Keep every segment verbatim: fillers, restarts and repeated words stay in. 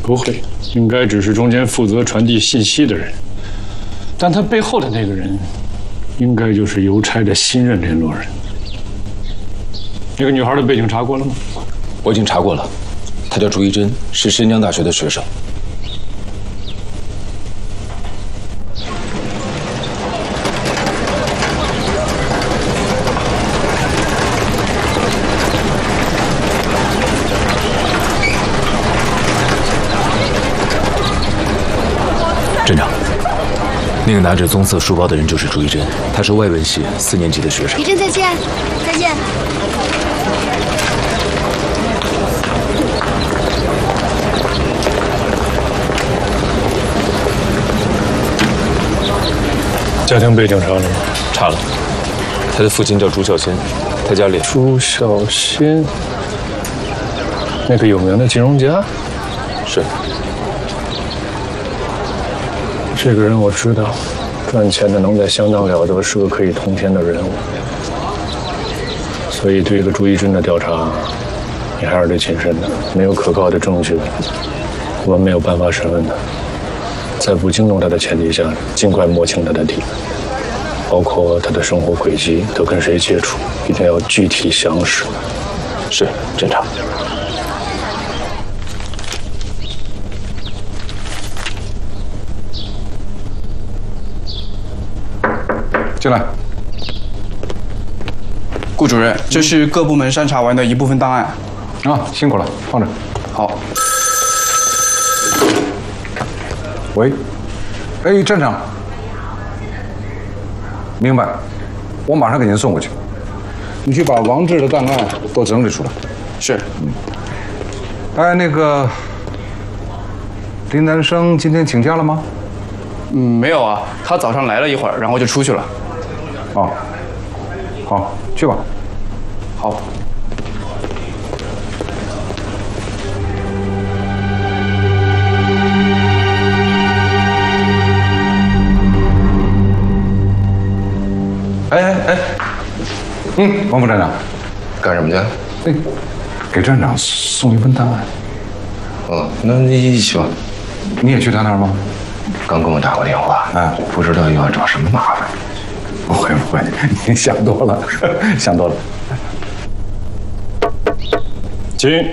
不会，应该只是中间负责传递信息的人，但他背后的那个人，应该就是邮差的新任联络人。那个女孩的背景查过了吗？ 我已经查过了，她叫朱一珍，是申江大学的学生。镇长，那个拿着棕色书包的人就是朱一珍，她是外文系四年级的学生。 一珍再见，再见。 家庭背景查了吗？ 查了，他的父亲叫朱孝先，他家里朱孝先，那个有名的金融家。 是。 这个人我知道，赚钱的能在相当了得，是个可以通天的人物。所以对这个朱一珍的调查，你还是得谨慎的。没有可靠的证据，我们没有办法审问他。在不惊动他的前提下，尽快摸清他的底，包括他的生活轨迹，他跟谁接触，一定要具体详实。 是，镇长。 进来。 顾主任，这是各部门筛查完的一部分档案。 啊，辛苦了，放着。 好。 喂，哎，站长。明白，我马上给您送过去。你去把王志的档案都整理出来。 是。 嗯。哎，那个林南生今天请假了吗？ 嗯，没有啊，他早上来了一会儿，然后就出去了。 哦，好，去吧。 好。 哎哎哎，嗯，王副站长， 干什么去？ 哎，给站长送一份档案。 哦，那你一起吧。 你也去他那儿吗？ 刚跟我打过电话， 哎， 不知道又要找什么麻烦。 不会不会，你想多了，想多了。 请。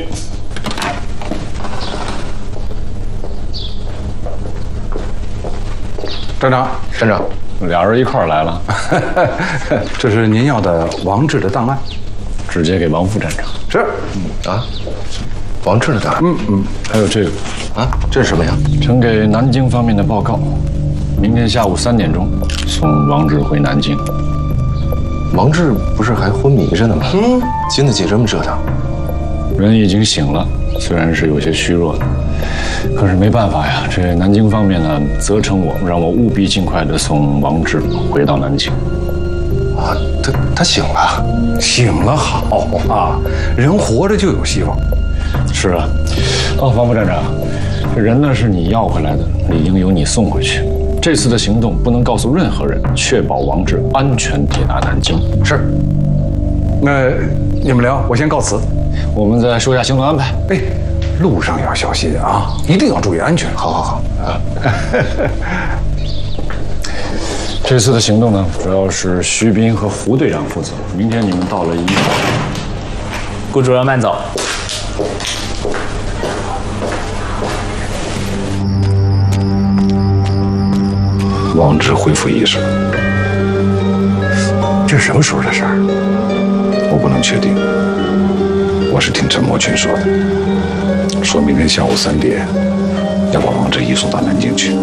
站长， 站长， 俩人一块儿来了。 这是您要的王志的档案， 直接给王副站长。 是。 嗯啊，王志的档案。 嗯嗯，还有这个。 啊，这是什么呀？ 呈给南京方面的报告，明天下午三点钟送王志回南京。 王志不是还昏迷着呢吗？嗯，经得起这么折腾。 人已经醒了，虽然是有些虚弱的，可是没办法呀。这南京方面呢，责成我，让我务必尽快的送王志回到南京。 啊，他他醒了， 醒了好啊，人活着就有希望。 是啊，哦，王副站长，这人呢是你要回来的，理应由你送回去。这次的行动不能告诉任何人，确保王志安全抵达南京。 是。那你们聊，我先告辞。 我们再说一下行动安排。 哎，路上要小心啊，一定要注意安全。 好好好啊。 这次的行动呢，主要是徐斌和胡队长负责。明天你们到了医院。 顾主任慢走。 王志恢复意识，这是什么时候的事儿？我不能确定。我是听陈默群说的，说明天下午三点要把王志移送到南京去。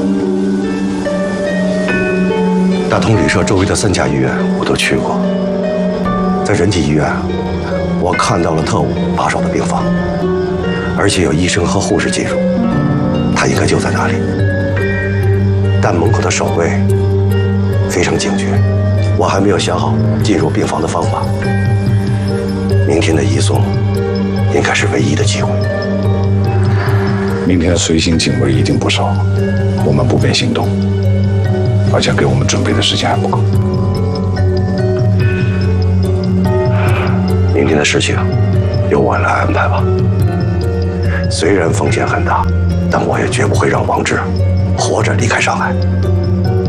大同旅社周围的三家医院我都去过，在仁济医院，我看到了特务把守的病房，而且有医生和护士进入，他应该就在那里。但门口的守卫非常警觉，我还没有想好进入病房的方法。明天的移送应该是唯一的机会。 明天的随行警卫一定不少，我们不便行动，而且给我们准备的时间还不够。 明天的事情由我来安排吧。 虽然风险很大，但我也绝不会让王志活着离开上海。